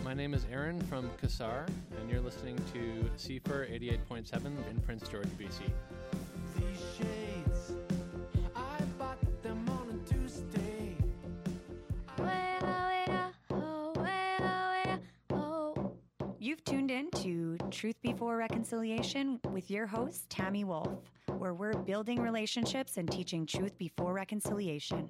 My name is Aaron from Kassar, and you're listening to CFR 88.7 in Prince George, BC. These shades, I bought them on a Tuesday. You've tuned in to Truth Before Reconciliation with your host, Tammy Wolf, where we're building relationships and teaching truth before reconciliation.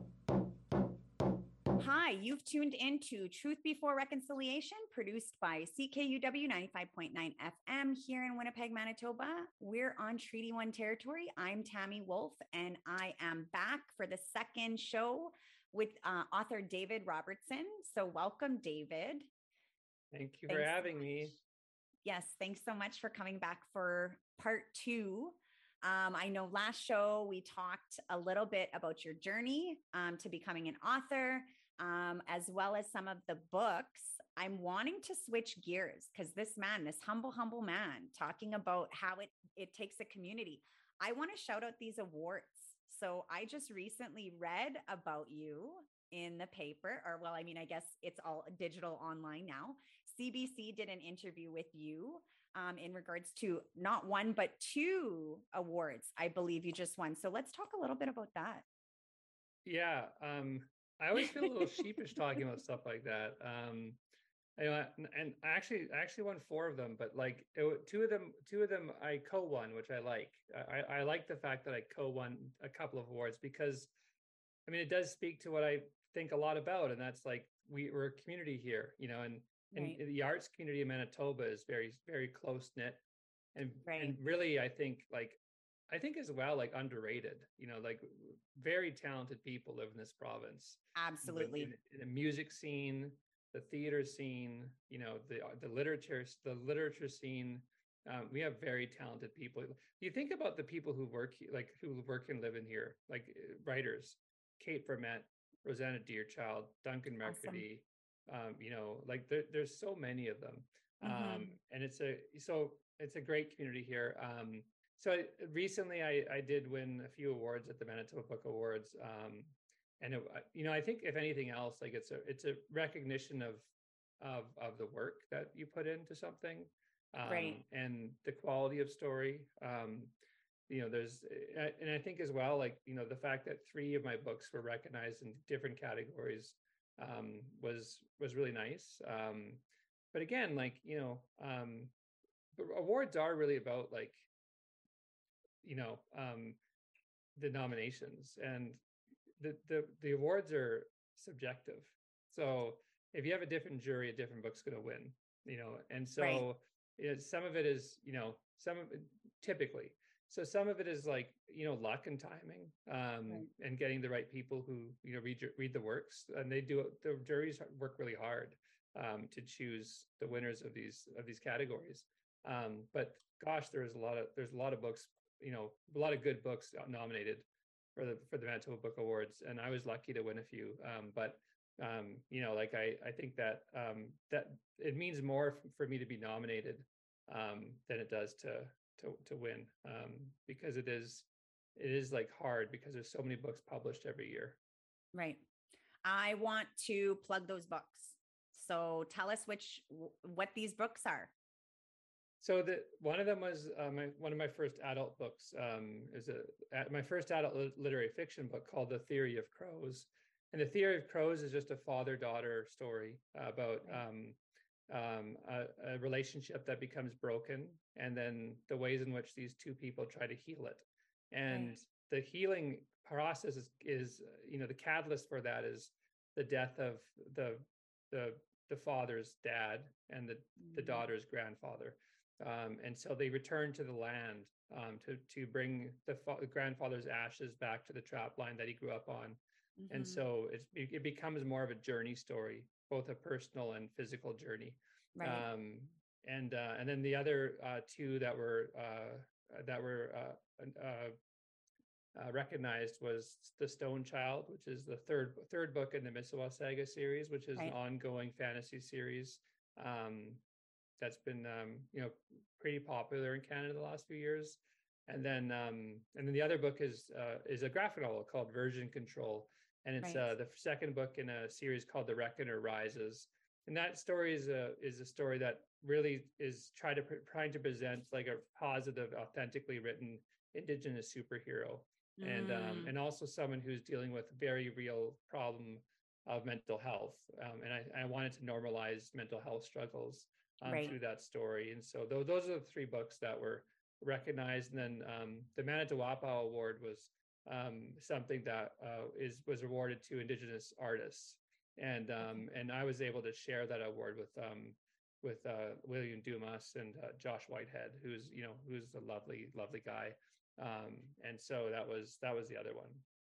Hi, you've tuned into Truth Before Reconciliation, produced by CKUW 95.9 FM here in Winnipeg, Manitoba. We're on Treaty 1 territory. I'm Tammy Wolf, and I am back for the second show with author David Robertson. So welcome, David. Thank you for having me. Yes, thanks so much for coming back for part two. I know last show we talked a little bit about your journey to becoming an author, as well as some of the books. I'm wanting to switch gears because this humble man, talking about how it takes a community. I want to shout out these awards. So I just recently read about you in the paper, or well, I mean, I guess it's all digital online now. CBC did an interview with you in regards to not one, but two awards. I believe you just won. So let's talk a little bit about that. Yeah, I always feel a little sheepish talking about stuff like that. And I actually won 4 of them, but like two of them I co-won, which I like. I like the fact that I co-won a couple of awards because, I mean, it does speak to what I think a lot about, and that's like we're a community here, and Right. and the arts community in Manitoba is very, very close knit, and Right. and really I think as well, like underrated, like very talented people live in this province. Absolutely. In the music scene, the theater scene, the literature scene. We have very talented people. You think about the people who work and live in here, like writers, Kate Vermette, Rosanna Deerchild, Duncan McCurdy. Like there's so many of them. And it's a great community here. So recently I did win a few awards at the Manitoba Book Awards. And I think if anything else, like it's a recognition of the work that you put into something, Right. and the quality of story. There's, and I think as well, like, the fact that 3 of my books were recognized in different categories, was really nice. But again, like, awards are really about like, the nominations, and the awards are subjective. So if you have a different jury, a different book's going to win, and so Right. some of it is, typically. So some of it is like, luck and timing, Right. and getting the right people who, read the works, and the juries work really hard, to choose the winners of these categories. But gosh, there's a lot of books, a lot of good books nominated for the Manitoba Book Awards, and I was lucky to win a few. But like I think that that it means more for me to be nominated, than it does to win, because it is like hard because there's so many books published every year. Right. I want to plug those books. So tell us what these books are. So one of them was one of my first adult books. Is my first adult literary fiction book called The Theory of Crows, and The Theory of Crows is just a father-daughter story about a relationship that becomes broken, and then the ways in which these two people try to heal it. And the healing process is the catalyst for that is the death of the father's dad and the daughter's grandfather. And so they return to the land, to bring the grandfather's ashes back to the trap line that he grew up on. And so it becomes more of a journey story, both a personal and physical journey. Right. And then the other 2 that were recognized was The Stone Child, which is the third book in the Mississauga Saga series, which is an ongoing fantasy series, that's been pretty popular in Canada the last few years. And then the other book is a graphic novel called Version Control, and it's the second book in a series called The Reckoner Rises. and that story is a story that really is trying to present like a positive, authentically written Indigenous superhero, and also someone who's dealing with a very real problem of mental health. And I wanted to normalize mental health struggles Right. through that story. And so those are the three books that were recognized. And then the Manitowoc Award was something that was awarded to Indigenous artists, and I was able to share that award with William Dumas and Josh Whitehead, who's a lovely guy, and so that was the other one.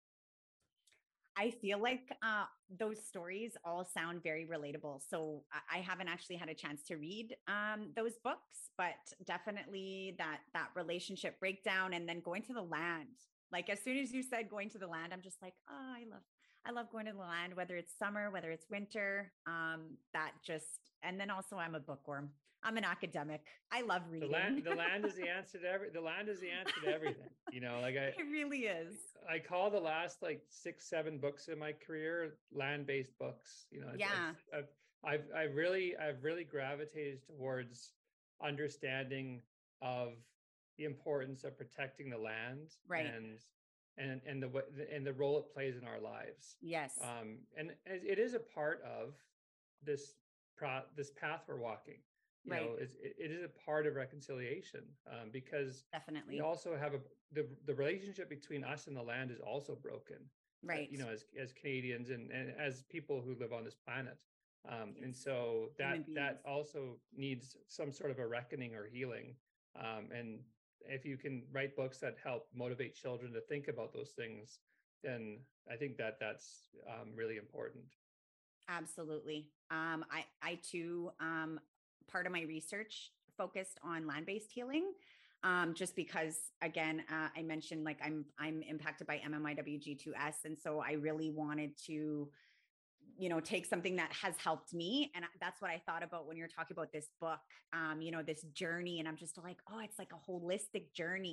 I feel like those stories all sound very relatable. So I haven't actually had a chance to read those books, but definitely that relationship breakdown and then going to the land. Like as soon as you said going to the land, I'm just like, oh, I love going to the land, whether it's summer, whether it's winter. And then also I'm a bookworm. I'm an academic. I love reading. The land is the answer to the land is the answer to everything. Like it really is. I call the last like 6-7 books in my career land-based books. Yeah. I've really gravitated towards understanding of the importance of protecting the land, right, and the role it plays in our lives. Yes. And it is a part of this path we're walking. Right. It is a part of reconciliation, because definitely we also have the relationship between us and the land is also broken. Right. As Canadians and as people who live on this planet. Yes. And so that also needs some sort of a reckoning or healing. And if you can write books that help motivate children to think about those things, then I think that's really important. Absolutely. I too, part of my research focused on land-based healing, just because, again, I mentioned like I'm impacted by MMIWG2S, and so I really wanted to, take something that has helped me, and that's what I thought about when you're talking about this book, this journey, and I'm just like, oh, it's like a holistic journey.